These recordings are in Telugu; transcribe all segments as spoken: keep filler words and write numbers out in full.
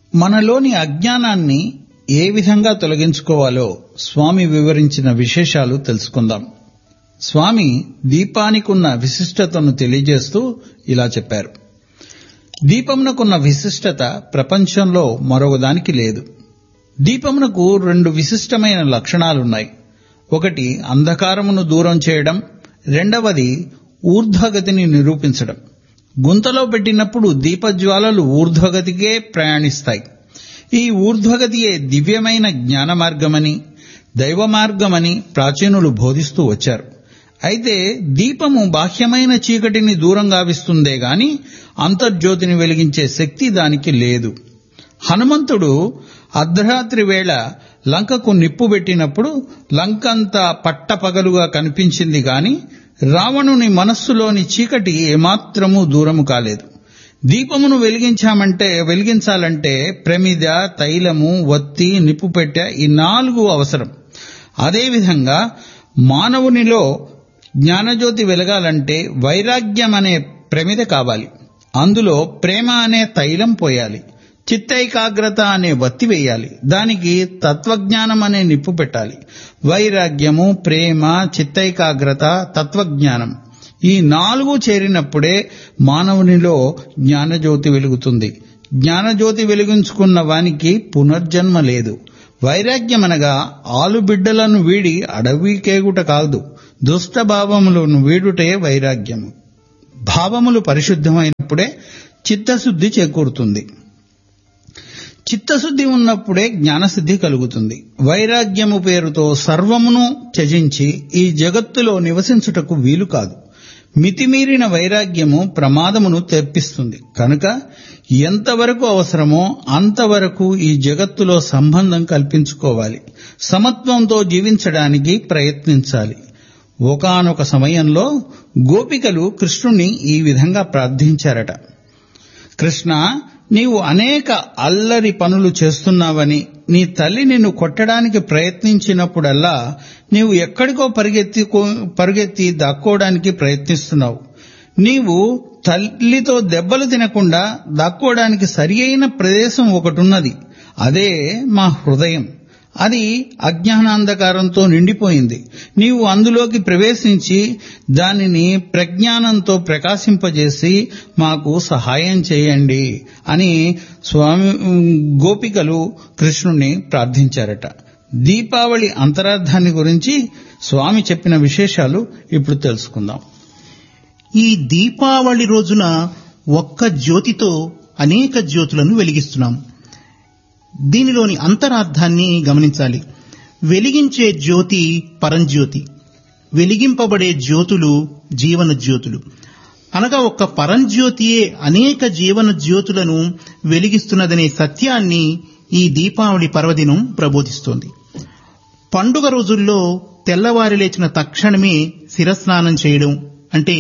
మనలోని అజ్ఞానాన్ని ఏ విధంగా తొలగించుకోవాలో స్వామి వివరించిన విశేషాలు తెలుసుకుందాం. స్వామి దీపానికున్న విశిష్టతను తెలియజేస్తూ ఇలా చెప్పారు. దీపమునకున్న విశిష్టత ప్రపంచంలో మరొకదానికి లేదు. దీపమునకు రెండు విశిష్టమైన లక్షణాలున్నాయి. ఒకటి అంధకారమును దూరం చేయడం, రెండవది ఊర్ధ్వగతిని నిరూపించడం. గుంతలో పెట్టినప్పుడు దీపజ్వాలలు ఊర్ధ్వగతికే ప్రయాణిస్తాయి. ఈ ఊర్ధ్వగతియే దివ్యమైన జ్ఞాన మార్గమని, దైవ మార్గమని ప్రాచీనులు బోధిస్తూ వచ్చారు. అయితే దీపము బాహ్యమైన చీకటిని దూరం గావిస్తుందే గాని అంతర్జ్యోతిని వెలిగించే శక్తి దానికి లేదు. హనుమంతుడు అర్ధరాత్రి వేళ లంకకు నిప్పు పెట్టినప్పుడు లంకంతా పట్టపగలుగా కనిపించింది గాని రావణుని మనస్సులోని చీకటి ఏమాత్రమూ దూరము కాలేదు. దీపమును వెలిగించామంటే వెలిగించాలంటే ప్రమిద, తైలము, వత్తి, నిప్పు పెట్టె ఈ నాలుగు అవసరం. అదేవిధంగా మానవునిలో జ్ఞానజ్యోతి వెలగాలంటే వైరాగ్యం అనే ప్రమిద కావాలి. అందులో ప్రేమ అనే తైలం పోయాలి. చిత్తైకాగ్రత అనే వత్తి వేయాలి. దానికి తత్వజ్ఞానం అనే నిప్పు పెట్టాలి. వైరాగ్యము, ప్రేమ, చిత్తైకాగ్రత, తత్వజ్ఞానం ఈ నాలుగు చేరినప్పుడే మానవునిలో జ్ఞానజ్యోతి వెలుగుతుంది. జ్ఞానజ్యోతి వెలిగించుకున్న వానికి పునర్జన్మ లేదు. వైరాగ్యమనగా ఆలుబిడ్డలను వీడి అడవికేగుట కాదు, దుష్ట భావములను వీడుటే వైరాగ్యము. భావములు పరిశుద్ధమైనప్పుడే చిత్తశుద్ధి చేకూరుతుంది. చిత్తశుద్ధి ఉన్నప్పుడే జ్ఞానసిద్ధి కలుగుతుంది. వైరాగ్యము పేరుతో సర్వమును త్యజించి ఈ జగత్తులో నివసించుటకు వీలు కాదు. మితిమీరిన వైరాగ్యము ప్రమాదమును తెప్పిస్తుంది. కనుక ఎంతవరకు అవసరమో అంతవరకు ఈ జగత్తులో సంబంధం కల్పించుకోవాలి. సమత్వంతో జీవించడానికి ప్రయత్నించాలి. ఒకానొక సమయంలో గోపికలు కృష్ణుణ్ణి ఈ విధంగా ప్రార్థించారట. కృష్ణ, నీవు అనేక అల్లరి పనులు చేస్తున్నావని, నీ తల్లి నిన్ను కొట్టడానికి ప్రయత్నించినప్పుడల్లా నీవు ఎక్కడికో పరిగెత్తి పరుగెత్తి దాక్కోవడానికి ప్రయత్నిస్తున్నావు. నీవు తల్లితో దెబ్బలు తినకుండా దాక్కోవడానికి సరి అయిన ప్రదేశం ఒకటున్నది. అదే మా హృదయం. అది అజ్ఞానాంధకారంతో నిండిపోయింది. నీవు అందులోకి ప్రవేశించి దానిని ప్రజ్ఞానంతో ప్రకాశింపజేసి మాకు సహాయం చేయండి అని స్వామి గోపికలు కృష్ణుణ్ణి ప్రార్థించారట. దీపావళి అంతరార్థాన్ని గురించి స్వామి చెప్పిన విశేషాలు ఇప్పుడు తెలుసుకుందాం. ఈ దీపావళి రోజున ఒక్క జ్యోతితో అనేక జ్యోతులను వెలిగిస్తున్నాం. దీనిలోని అంతరార్థాన్ని గమనించాలి. వెలిగించే జ్యోతి పరంజ్యోతి, వెలిగింపబడే జ్యోతులు జీవన జ్యోతులు. అనగా ఒక్క పరంజ్యోతియే అనేక జీవన జ్యోతులను వెలిగిస్తున్నదనే సత్యాన్ని ఈ దీపావళి పర్వదినం ప్రబోధిస్తోంది. పండుగ రోజుల్లో తెల్లవారి లేచిన తక్షణమే శిరస్నానం చేయడం, అంటే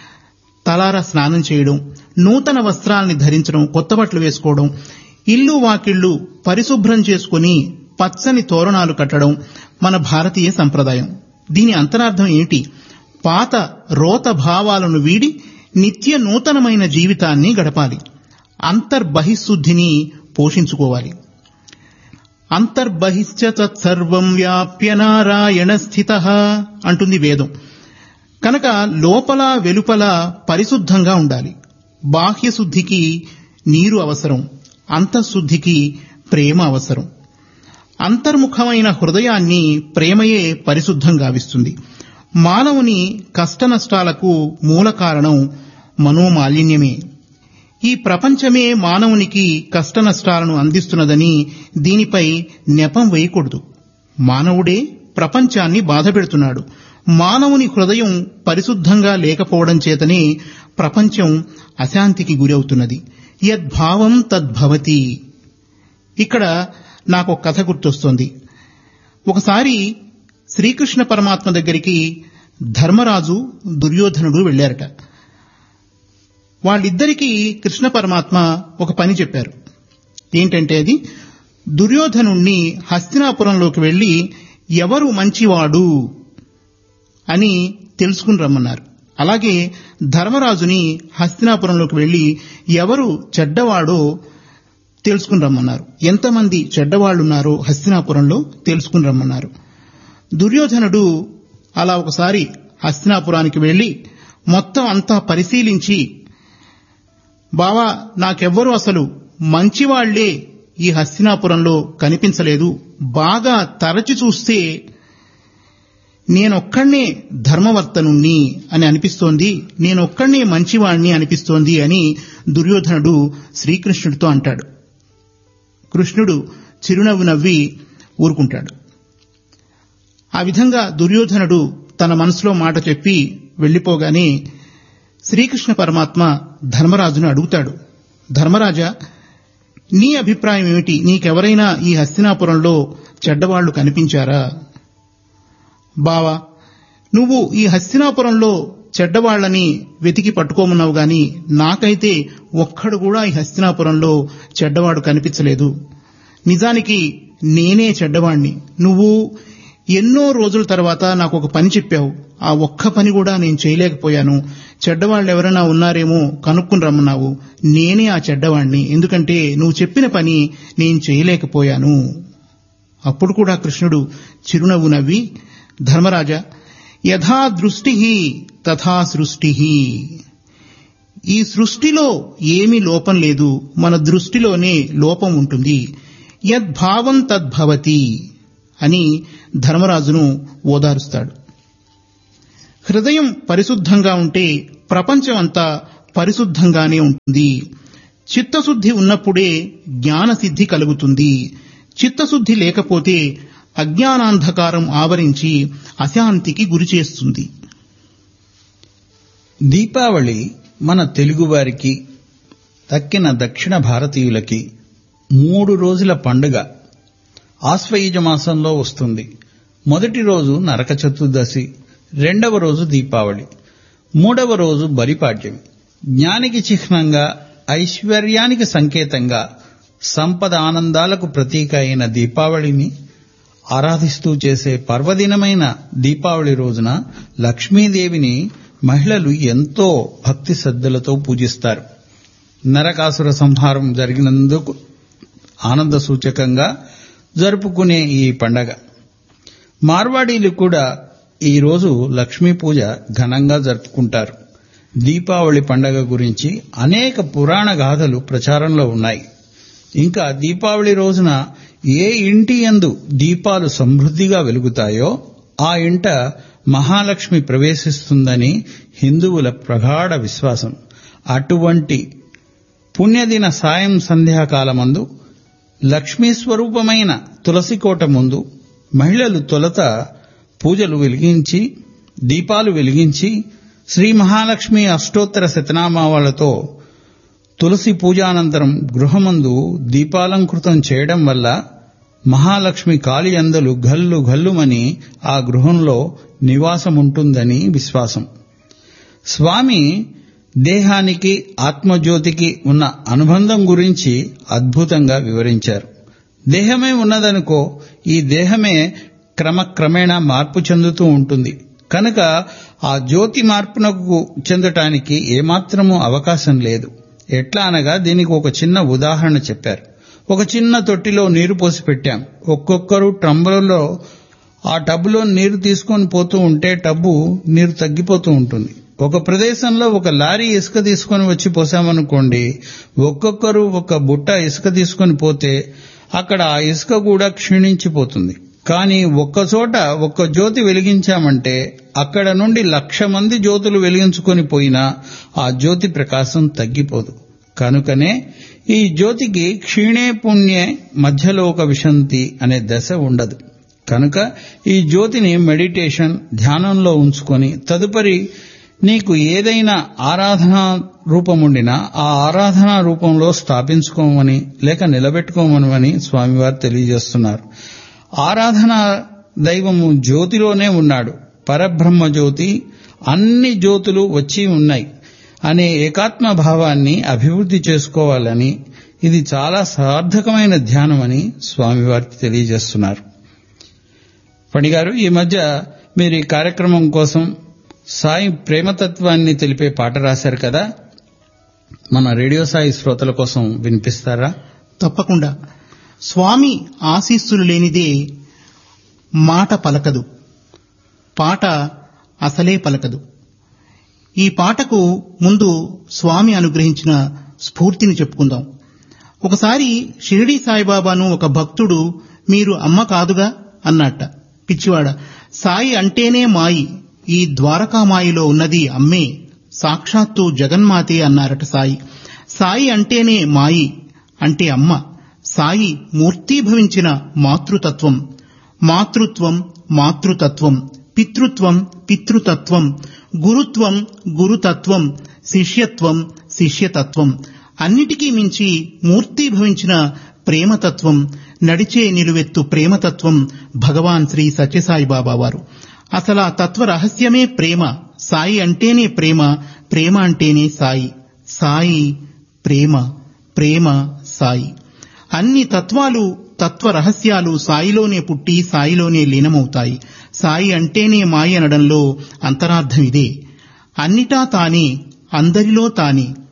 తలార స్నానం చేయడం, నూతన వస్త్రాల్ని ధరించడం, కొత్త బట్టలు వేసుకోవడం, ఇల్లు వాకిళ్లు పరిశుభ్రం చేసుకుని పచ్చని తోరణాలు కట్టడం మన భారతీయ సంప్రదాయం. దీని అంతరార్థం ఏమిటి? పాత రోత భావాలను వీడి నిత్య నూతనమైన జీవితాన్ని గడపాలి. అంతర్బహిశుద్ధిని పోషించుకోవాలి. అంతర్బహిశ్చ తత్సర్వం వ్యాప్య నారాయణ స్థితః అంటుంది వేదం. కనుక లోపల వెలుపల పరిశుద్ధంగా ఉండాలి. బాహ్యశుద్ధికి నీరు అవసరం, అంతఃశుద్ధికి ప్రేమ అవసరం. అంతర్ముఖమైన హృదయాన్ని ప్రేమయే పరిశుద్ధం గావిస్తుంది. మానవుని కష్టనష్టాలకు మూల కారణం మనోమాలిన్యమే. ఈ ప్రపంచమే మానవునికి కష్టనష్టాలను అందిస్తున్నదని దీనిపై నెపం వేయకూడదు. మానవుడే ప్రపంచాన్ని బాధపెడుతున్నాడు. మానవుని హృదయం పరిశుద్ధంగా లేకపోవడం చేతనే ప్రపంచం అశాంతికి గురవుతున్నది. యద్భావం తద్భవతి. ఇక్కడ నాకు ఒక కథ గుర్తొస్తోంది. ఒకసారి శ్రీకృష్ణ పరమాత్మ దగ్గరికి ధర్మరాజు, దుర్యోధనుడు వెళ్లారట. వాళ్ళిద్దరికీ కృష్ణ పరమాత్మ ఒక పని చెప్పారు. ఏంటంటే అది దుర్యోధనుణ్ణి హస్తినాపురంలోకి వెళ్లి ఎవరు మంచివాడు అని తెలుసుకుని రమ్మన్నారు. అలాగే ధర్మరాజుని హస్తినాపురంలోకి వెళ్లి ఎవరు చెడ్డవాడో తెలుసుకుని రమ్మన్నారు. ఎంతమంది చెడ్డవాళ్లున్నారో హస్తినాపురంలో తెలుసుకుని రమ్మన్నారు. దుర్యోధనుడు అలా ఒకసారి హస్తినాపురానికి వెళ్లి మొత్తం అంతా పరిశీలించి, బావా నాకెవ్వరూ అసలు మంచివాళ్లే ఈ హస్తినాపురంలో కనిపించలేదు, బాగా తరచి చూస్తే నేనొక్కడే ధర్మవర్తనుణ్ణి అని అనిపిస్తోంది, నేనొక్కడే మంచివాణ్ణి అనిపిస్తోంది అని దుర్యోధనుడు శ్రీకృష్ణుడితో అంటాడు. కృష్ణుడు చిరునవ్వు నవ్వి ఊరుకుంటాడు. ఆ విధంగా దుర్యోధనుడు తన మనసులో మాట చెప్పి వెళ్లిపోగానే శ్రీకృష్ణ పరమాత్మ ధర్మరాజును అడుగుతాడు, ధర్మరాజా, నీ అభిప్రాయం ఏమిటి? నీకెవరైనా ఈ హస్తినాపురంలో చెడ్డవాళ్లు కనిపించారా? బావా, నువ్వు ఈ హస్తినాపురంలో చెడ్డవాళ్లని వెతికి పట్టుకోమన్నావు గాని నాకైతే ఒక్కడు కూడా ఈ హస్తినాపురంలో చెడ్డవాడు కనిపించలేదు. నిజానికి నేనే చెడ్డవాణ్ణి. నువ్వు ఎన్నో రోజుల తర్వాత నాకు ఒక పని చెప్పావు, ఆ ఒక్క పని కూడా నేను చేయలేకపోయాను. చెడ్డవాళ్ళు ఎవరైనా ఉన్నారేమో కనుక్కుని రమ్మన్నావు, నేనే ఆ చెడ్డవాణ్ణి. ఎందుకంటే నువ్వు చెప్పిన పని నేను చేయలేకపోయాను. అప్పుడు కూడా కృష్ణుడు చిరునవ్వు నవ్వి, ధర్మరాజా, యథా దృష్టి తథా సృష్టి. ఈ సృష్టిలో ఏమీ లోపం లేదు, మన దృష్టిలోనే లోపం ఉంటుంది. యద్భావం తద్భవతి అని ధర్మరాజును ఓదారుస్తాడు. హృదయం పరిశుద్ధంగా ఉంటే ప్రపంచం అంతా పరిశుద్ధంగానే ఉంటుంది. చిత్తశుద్ధి ఉన్నప్పుడే జ్ఞానసిద్ధి కలుగుతుంది. చిత్తశుద్ధి లేకపోతే అజ్ఞానాంధకారం ఆవరించి అశాంతికి గురిచేస్తుంది. దీపావళి మన తెలుగువారికి, తక్కిన దక్షిణ భారతీయులకి మూడు రోజుల పండుగ. ఆశ్వయుజ మాసంలో వస్తుంది. మొదటి రోజు నరక చతుర్దశి, రెండవ రోజు దీపావళి, మూడవ రోజు బలిపాడ్యమి. జ్ఞానికి చిహ్నంగా, ఐశ్వర్యానికి సంకేతంగా, సంపద ఆనందాలకు ప్రతీక అయిన దీపావళిని ఆరాధిస్తూ చేసే పర్వదినమైన దీపావళి రోజున లక్ష్మీదేవిని మహిళలు ఎంతో భక్తి శ్రద్ధలతో పూజిస్తారు. నరకాసుర సంహారం జరిగినందుకు ఆనంద సూచకంగా జరుపుకునే ఈ పండగ. మార్వాడీలు కూడా ఈ రోజు లక్ష్మీ పూజ ఘనంగా జరుపుకుంటారు. దీపావళి పండగ గురించి అనేక పురాణ గాథలు ప్రచారంలో ఉన్నాయి. ఇంకా దీపావళి రోజున ఏ ఇంటి యందు దీపాలు సమృద్ధిగా వెలుగుతాయో ఆ ఇంట మహాలక్ష్మి ప్రవేశిస్తుందని హిందువుల ప్రగాఢ విశ్వాసం. అటువంటి పుణ్యదిన సాయం సంధ్యాకాలమందు లక్ష్మీ స్వరూపమైన తులసికోట ముందు మహిళలు తొలత పూజలు వెలిగించి, దీపాలు వెలిగించి, శ్రీ మహాలక్ష్మి అష్టోత్తర శతనామావళతో తులసి పూజానంతరం గృహమందు దీపాలంకృతం చేయడం వల్ల మహాలక్ష్మి కాలి అందలు గల్లు గల్లుమని ఆ గృహంలో నివాసముంటుందని విశ్వాసం. స్వామి దేహానికి ఆత్మజ్యోతికి ఉన్న అనుబంధం గురించి అద్భుతంగా వివరించారు. దేహమే ఉన్నదనుకో, ఈ దేహమే క్రమక్రమేణా మార్పు చెందుతూ ఉంటుంది. కనుక ఆ జ్యోతి మార్పునకు చెందటానికి ఏమాత్రమూ అవకాశం లేదు. ఎట్లా అనగా దీనికి ఒక చిన్న ఉదాహరణ చెప్పారు. ఒక చిన్న తొట్టిలో నీరు పోసి పెట్టాం. ఒక్కొక్కరు టంబులలో ఆ టబ్బులో నీరు తీసుకొని పోతూ ఉంటే టబ్బు నీరు తగ్గిపోతూ ఉంటుంది. ఒక ప్రదేశంలో ఒక లారీ ఇసుక తీసుకొని వచ్చి పోసామనుకోండి, ఒక్కొక్కరు ఒక బుట్ట ఇసుక తీసుకొని పోతే అక్కడ ఆ ఇసుక కూడా క్షీణించిపోతుంది. కానీ ఒక్కచోట ఒక్క జ్యోతి వెలిగించామంటే అక్కడ నుండి లక్ష మంది జ్యోతులు వెలిగించుకొని పోయినా ఆ జ్యోతి ప్రకాశం తగ్గిపోదు. కనుకనే ఈ జ్యోతికి క్షీణే పుణ్యే మధ్యలోక విశంతి అనే దశ ఉండదు. కనుక ఈ జ్యోతిని మెడిటేషన్, ధ్యానంలో ఉంచుకొని తదుపరి నీకు ఏదైనా ఆరాధనా రూపముండినా ఆ ఆరాధనా రూపంలో స్థాపించుకోమని లేక నిలబెట్టుకోమని స్వామివారు తెలియజేస్తున్నారు. ఆరాధనా దైవము జ్యోతిలోనే ఉన్నాడు. పరబ్రహ్మ జ్యోతి, అన్ని జ్యోతులు వచ్చి ఉన్నాయి అనే ఏకాత్మ భావాన్ని అభివృద్ధి చేసుకోవాలని, ఇది చాలా సార్థకమైన ధ్యానమని స్వామివారు తెలియజేస్తున్నారు. పణిగారు, ఈ మధ్య మీరు ఈ కార్యక్రమం కోసం సాయి ప్రేమతత్వాన్ని తెలిపే పాట రాశారు కదా, మన రేడియో సాయి శ్రోతల కోసం వినిపిస్తారా? తప్పకుండా. స్వామి ఆశీస్సులు లేనిదే మాట పలకదు, పాట అసలే పలకదు. ఈ పాటకు ముందు స్వామి అనుగ్రహించిన స్ఫూర్తిని చెప్పుకుందాం. ఒకసారి షిరిడీ సాయిబాబాను ఒక భక్తుడు మీరు అమ్మ కాదుగా అన్నట్ట. పిచ్చివాడ, సాయి అంటేనే మాయి, ఈ ద్వారకామాయిలో ఉన్నది అమ్మే, సాక్షాత్తు జగన్మాతే అన్నారట సాయి. సాయి అంటేనే మాయి అంటే అమ్మ. సాయి మూర్తీభవించిన మాతృతత్వం. మాతృత్వం మాతృతత్వం, పితృత్వం పితృతత్వం, గురుత్వం గురుతత్వం, శిష్యత్వం శిష్యతత్వం, అన్నిటికీ మించి మూర్తీభవించిన ప్రేమతత్వం, నడిచే నిలువెత్తు ప్రేమతత్వం భగవాన్ శ్రీ సత్యసాయి బాబా వారు. అసలు ఆ తత్వ రహస్యమే ప్రేమ. సాయి అంటేనే ప్రేమ, ప్రేమ అంటేనే సాయి. సాయి ప్రేమ, ప్రేమ సాయి. అన్ని తత్వాలు, తత్వ రహస్యాలు సాయిలోనే పుట్టి సాయిలోనే లీనమవుతాయి. సాయి అంటేనే మాయ అనడంలో అంతరార్థం ఇదే. అన్నిటా తానే, అందరిలో తానే,